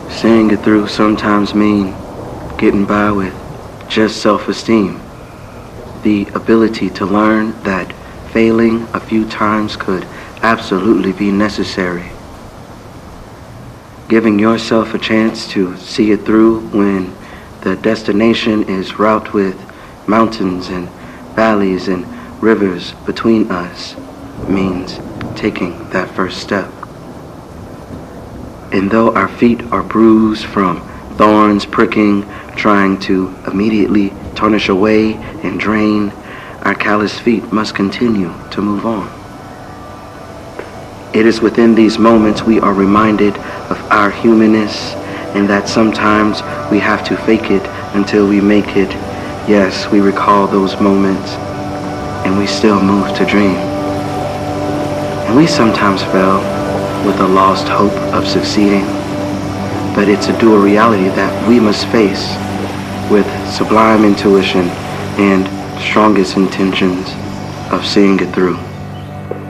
Seeing it through sometimes mean getting by with just self-esteem. The ability to learn that failing a few times could absolutely be necessary. Giving yourself a chance to see it through when the destination is wrought with mountains and valleys and rivers between us means taking that first step. And though our feet are bruised from thorns pricking, trying to immediately tarnish away and drain, our calloused feet must continue to move on. It is within these moments we are reminded of our humanness and that sometimes we have to fake it until we make it. Yes, we recall those moments and we still move to dream. And we sometimes fail with a lost hope of succeeding, but it's a dual reality that we must face with sublime intuition and strongest intentions of seeing it through.